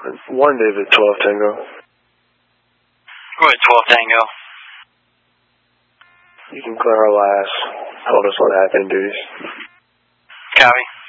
1 David 12 Tango. Go ahead, 12 Tango. You can clear our last. Hold us on admin duties. Copy.